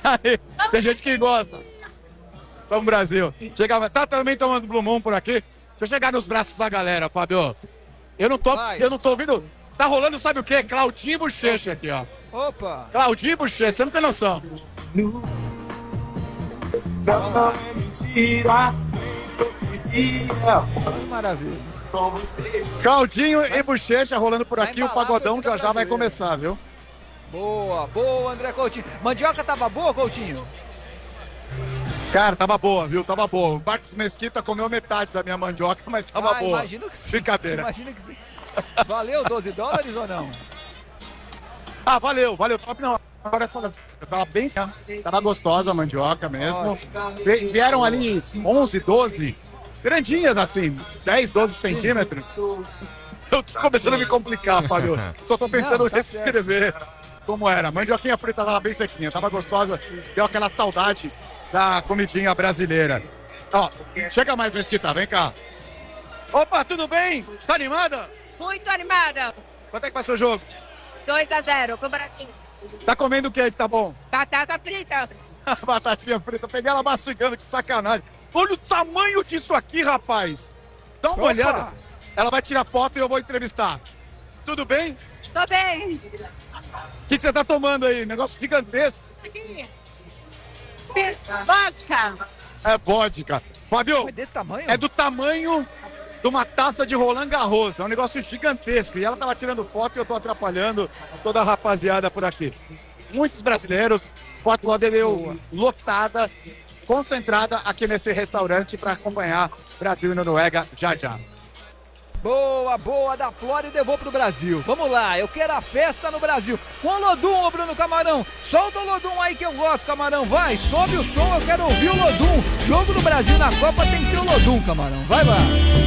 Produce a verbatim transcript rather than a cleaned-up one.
Aí, tem gente que gosta. Vamos, Brasil. Chegava, tá também tomando Blue Moon por aqui. Deixa eu chegar nos braços da galera, Fábio. Eu não tô, Vai. eu não tô ouvindo. Tá rolando, sabe o quê? Claudinho Bochecha aqui, ó. Opa! Claudinho Bochecha, você não tem noção. Que maravilha. Claudinho e Bochecha rolando por aqui. O embalado, pagodão fica já já vai brasileiro. começar, viu? Boa, boa, André Coutinho. Mandioca tava boa, Coutinho? Cara, tava boa, viu? Tava boa. O Marcos Mesquita comeu metade da minha mandioca, mas tava ah, boa. imagino que sim. Brincadeira. Imagino que sim. Valeu doze dólares ou não? Ah, valeu, valeu. Tava, não, agora tava, tava bem. Tava gostosa a mandioca mesmo. Vi- Vieram ali onze, doze, grandinhas assim, dez, doze centímetros. Eu tô começando a me complicar, Fábio. Só tô pensando Não, em tá reescrever como era. Mandioquinha frita tava bem sequinha, tava gostosa. Deu aquela saudade da comidinha brasileira. Ó, chega mais, Mesquita, vem cá. Opa, tudo bem? Tá animada? Muito animada. Quanto é que vai ser o jogo? dois a zero pro Brasil. Tá comendo o que aí que tá bom? Batata frita. As batatinhas fritas, peguei ela mastigando, que sacanagem. Olha o tamanho disso aqui, rapaz. Dá uma Opa! olhada. Ela vai tirar foto e eu vou entrevistar. Tudo bem? Tô bem. O que, que você tá tomando aí? Negócio gigantesco. Aqui. Vodka. É vodka. Fábio, Foi desse tamanho? é do tamanho de uma taça de Roland Garros. É um negócio gigantesco. E ela tava tirando foto e eu tô atrapalhando toda a rapaziada por aqui. Muitos brasileiros. Foto deu lotada, concentrada aqui nesse restaurante para acompanhar Brasil e Noruega já já. Boa, boa, da Flórida eu vou pro Brasil. Vamos lá, eu quero a festa no Brasil. Com o Lodum, ô Bruno Camarão. Solta o Lodum aí que eu gosto, Camarão. Vai, sobe o som, eu quero ouvir o Lodum. Jogo do Brasil na Copa tem que ter o Lodum, Camarão. Vai lá.